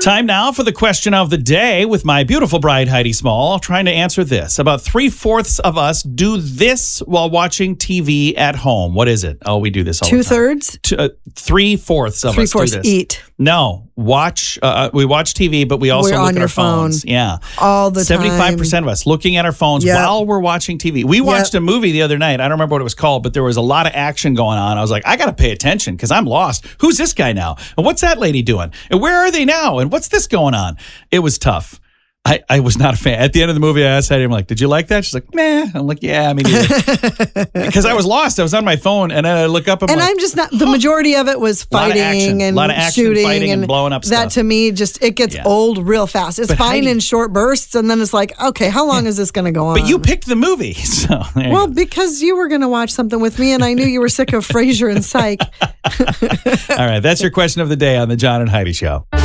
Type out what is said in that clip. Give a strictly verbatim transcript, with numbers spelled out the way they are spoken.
Time now for the question of the day with my beautiful bride, Heidi Small, trying to answer this. About three-fourths of us do this while watching T V at home. What is it? Oh, we do this all the time. Two-thirds? Two, uh, three-fourths of Three-fourths us do this. eat. No, watch. Uh, we watch T V, but we also We're look on at your our phones. phone. Yeah. All the time. seventy-five percent of us looking at our phones Yep. while we're watching T V. We watched Yep. a movie the other night. I don't remember what it was called, but there was a lot of action going on. I was like, I got to pay attention because I'm lost. Who's this guy now? And what's that lady doing? And where are they now? And what's this going on? It was tough. I, I was not a fan. At the end of the movie, I asked Heidi, I'm like, did you like that? She's like, meh. I'm like, yeah, me neither. Because I was lost. I was on my phone, and then I look up, I'm And like, I'm just not, the majority of it was Lot of action. fighting and Lot of action, shooting. fighting, and blowing up That stuff. to me, just, it gets Yeah. old real fast. It's But fine Heidi- in short bursts, and then it's like, okay, how long is this going to go on? but you picked the movie. So there you Well, go. because you were going to watch something with me, and I knew you were sick of Frasier and Psych. All right, that's your question of the day on the John and Heidi Show.